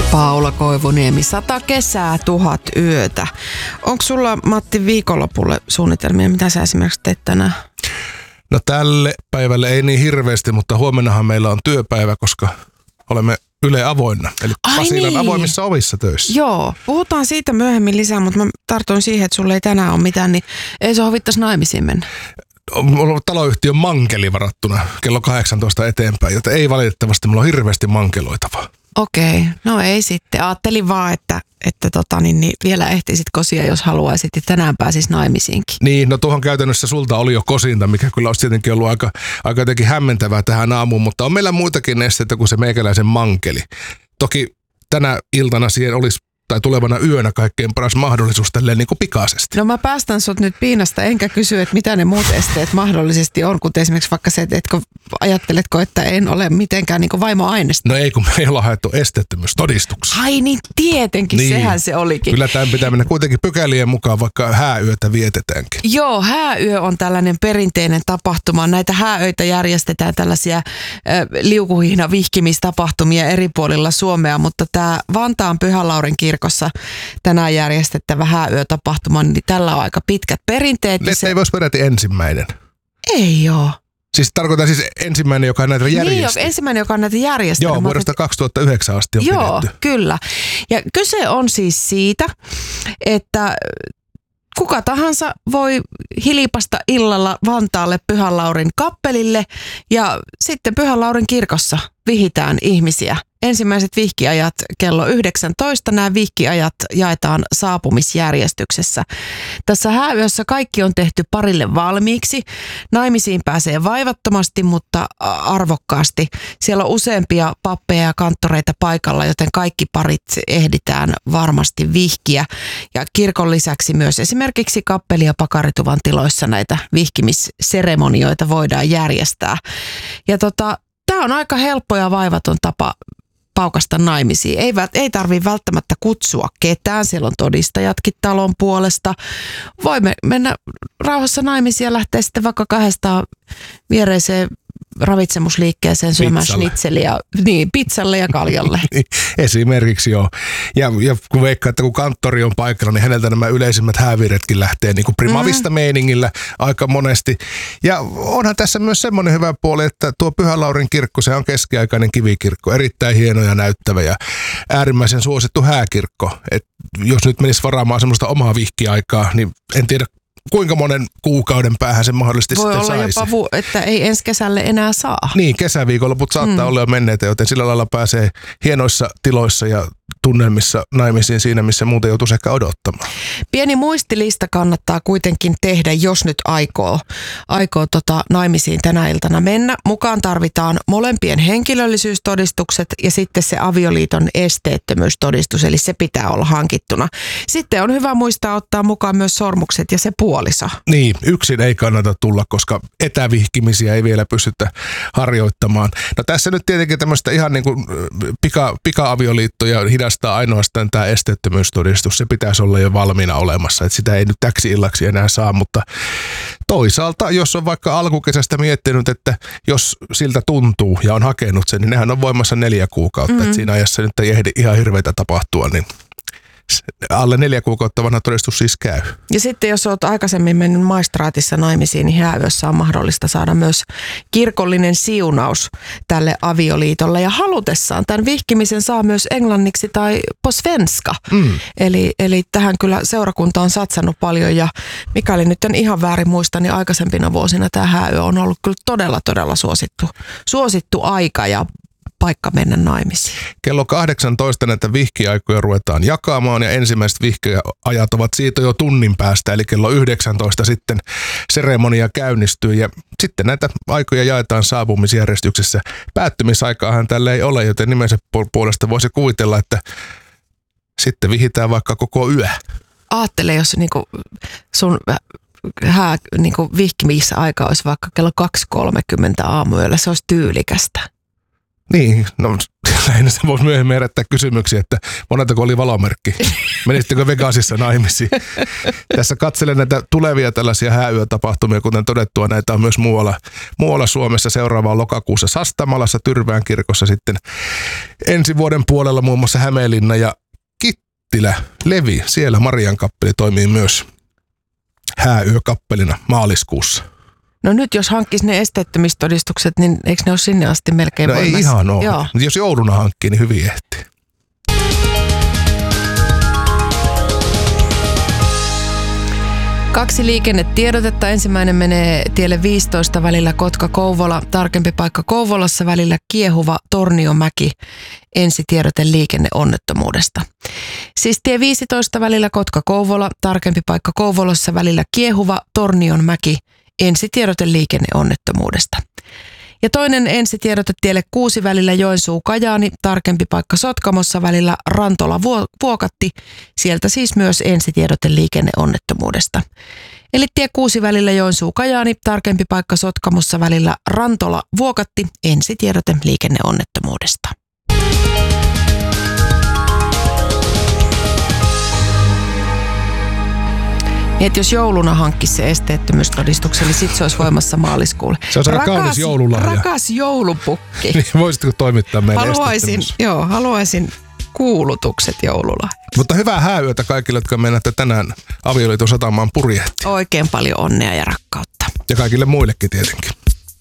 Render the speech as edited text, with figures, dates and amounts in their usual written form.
Paula Koivuniemi, 100 kesää, 1000 yötä. Onko sulla, Matti, viikonlopulle suunnitelmia? Mitä sä esimerkiksi teet tänään? No tälle päivälle ei niin hirveästi, mutta huomennahan meillä on työpäivä, koska olemme Yle Avoinna. Eli Pasilan niin. avoimissa ovissa töissä. Joo, puhutaan siitä myöhemmin lisää, mutta mä tartun siihen, että sulla ei tänään ole mitään, niin ei se hovittaisi naimisiin mennä. On ollut taloyhtiön mankeli varattuna kello 18 eteenpäin, joten ei valitettavasti, mulla on hirveästi mankeloitavaa. Okei, no ei sitten. Ajattelin vaan, että niin vielä ehtisit kosia, jos haluaisit, ja tänään pääsis naimisiinkin. Niin, no tuohon käytännössä sulta oli jo kosinta, mikä kyllä olisi tietenkin ollut aika jotenkin hämmentävää tähän aamuun, mutta on meillä muitakin esteitä kuin se meikäläisen mankeli. Toki tänä iltana siihen olisi tai tulevana yönä kaikkein paras mahdollisuus tälleen niin kuin pikaisesti. No mä päästän sut nyt piinasta, enkä kysy, että mitä ne muut esteet mahdollisesti on, kuten esimerkiksi vaikka se, että ajatteletko, että en ole mitenkään niin kuin vaimoainesta. No ei, kun me ei olla haettu esteettömyystodistuksia. Ai niin, tietenkin, niin. Sehän se olikin. Kyllä tämän pitää mennä kuitenkin pykälien mukaan, vaikka hääyötä vietetäänkin. Joo, hääyö on tällainen perinteinen tapahtuma. Näitä hääöitä järjestetään tällaisia liukuhihna-vihkimistapahtumia eri puolilla Suomea, mutta tämä Vantaan Pyhän Laurin kirkossa tänään järjestettävä hääyötapahtuma, niin tällä on aika pitkät perinteet. Ei voisi peräti ensimmäinen. Ei oo. Siis tarkoitan siis ensimmäinen, joka näitä järjesti. Niin, ensimmäinen, joka näitä järjesti. Joo, vuodesta 2009 asti on Joo, pidetty. kyllä. Ja kyse on siis siitä, että kuka tahansa voi hilipasta illalla Vantaalle Pyhän Laurin kappelille ja sitten Pyhän Laurin kirkossa vihitään ihmisiä. Ensimmäiset vihkiajat kello 19. Nämä vihkiajat jaetaan saapumisjärjestyksessä. Tässä hääyössä kaikki on tehty parille valmiiksi. Naimisiin pääsee vaivattomasti, mutta arvokkaasti. Siellä on useampia pappeja ja kanttoreita paikalla, joten kaikki parit ehditään varmasti vihkiä. Ja kirkon lisäksi myös esimerkiksi kappeli- ja pakarituvan tiloissa näitä vihkimisseremonioita voidaan järjestää. Ja tämä on aika helppo ja vaivaton tapa paukasta naimisiin. Ei tarvitse välttämättä kutsua ketään, siellä on todistajatkin talon puolesta. Voimme mennä rauhassa naimisiin ja lähteä sitten vaikka 200 viereiseen ravitsemusliikkeeseen syömään schnitzeliä, niin, pizzalle ja kaljalle. Esimerkiksi joo. Ja kun veikkaa, että kun kanttori on paikalla, niin häneltä nämä yleisimmät hääviretkin lähtee niin kuin primavista meiningillä aika monesti. Ja onhan tässä myös semmoinen hyvä puoli, että tuo Pyhän Laurin kirkko, se on keskiaikainen kivikirkko, erittäin hieno ja näyttävä ja äärimmäisen suosittu hääkirkko. Et jos nyt menisi varaamaan semmoista omaa vihkiaikaa, niin en tiedä, kuinka monen kuukauden päähän se mahdollisesti voi sitten olla saisi. jopa, että ei ensi kesälle enää saa. Niin, kesäviikonloput saattaa olla jo menneitä, joten sillä lailla pääsee hienoissa tiloissa ja tunnelmissa naimisiin siinä, missä muuten joutuisi ehkä odottamaan. Pieni muistilista kannattaa kuitenkin tehdä, jos nyt aikoo naimisiin tänä iltana mennä. Mukaan tarvitaan molempien henkilöllisyystodistukset ja sitten se avioliiton esteettömyystodistus, eli se pitää olla hankittuna. Sitten on hyvä muistaa ottaa mukaan myös sormukset ja se puoliso. Niin, yksin ei kannata tulla, koska etävihkimisiä ei vielä pystytä harjoittamaan. No tässä nyt tietenkin tämmöistä ihan niin kuin pika-avioliittoja hidastaa ainoastaan tämä esteettömyystodistus. Se pitäisi olla jo valmiina olemassa, että sitä ei nyt täksi illaksi enää saa, mutta toisaalta, jos on vaikka alkukesästä miettinyt, että jos siltä tuntuu ja on hakenut sen, niin nehän on voimassa 4 kuukautta, että siinä ajassa nyt ei ehdi ihan hirveitä tapahtua, niin alle 4 kuukautta vanha todistus siis käy. Ja sitten jos olet aikaisemmin mennyt maistraatissa naimisiin, niin hääyössä on mahdollista saada myös kirkollinen siunaus tälle avioliitolle. Ja halutessaan tämän vihkimisen saa myös englanniksi tai på svenska. Eli tähän kyllä seurakunta on satsannut paljon ja mikäli nyt en ihan väärin muista, niin aikaisempina vuosina tämä hääyö on ollut kyllä todella suosittu aika ja paikka mennä naimisiin. Kello 18 näitä vihkiaikoja ruvetaan jakamaan ja ensimmäiset vihkiajat ovat siitä jo tunnin päästä, eli kello 19 sitten seremonia käynnistyy ja sitten näitä aikoja jaetaan saapumisjärjestyksessä. Päättymisaikaahan tällä ei ole, joten nimensä puolesta voisi kuvitella, että sitten vihitään vaikka koko yö. Aattele, jos niinku sun vihkimisaika olisi vaikka kello 2.30 aamuyöllä, se olisi tyylikästä. Niin, no lähinnä se voisi myöhemmin herättää kysymyksiä, että monetako oli valomerkki. Menisittekö Vegasissa naimisiin? Tässä katselen näitä tulevia tällaisia hääyötapahtumia, kuten todettua, näitä on myös muualla Suomessa. Seuraavaan lokakuussa Sastamalassa, Tyrvään kirkossa, sitten ensi vuoden puolella muun muassa Hämeenlinna ja Kittilä, Levi. Siellä Marian kappeli toimii myös hääyökappelina maaliskuussa. No nyt jos hankkisi ne esteettömistodistukset, niin eikö ne ole sinne asti melkein voimassa? No ei ihan ole. Joo. Jos jouluna hankkii, niin hyvin ehtii. Kaksi liikennetiedotetta. Ensimmäinen menee tielle 15 välillä Kotka-Kouvola, tarkempi paikka Kouvolassa välillä Kiehuva Torniomäki. Ensitiedote liikenneonnettomuudesta. Siis tie 15 välillä Kotka-Kouvola, tarkempi paikka Kouvolassa välillä Kiehuva Tornionmäki. Ensitiedote liikenneonnettomuudesta. Ja toinen ensitiedote tielle 6 välillä Joensuu-Kajaani, tarkempi paikka Sotkamossa välillä Rantola-Vuokatti. Sieltä siis myös ensitiedote liikenneonnettomuudesta. Eli tie 6 välillä Joensuu-Kajaani, tarkempi paikka Sotkamossa välillä Rantola-Vuokatti. Ensitiedote liikenneonnettomuudesta. Niin, että jos jouluna hankkisi se esteettömyystodistuksen, niin sitten se olisi voimassa maaliskuulle. Se on aika kaunis joululahja. Rakas joulupukki. Niin, voisitko toimittaa meille haluaisin kuulutukset joululahjaksi. Mutta hyvää hääyötä kaikille, jotka mennätte tänään avioliiton satamaan purjehtiin. Oikein paljon onnea ja rakkautta. Ja kaikille muillekin tietenkin.